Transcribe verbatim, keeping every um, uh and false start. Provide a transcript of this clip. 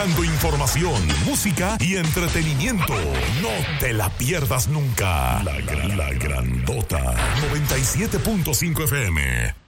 entregando información, música y entretenimiento. No te la pierdas nunca. La, gran, la grandota noventa y siete punto cinco F M.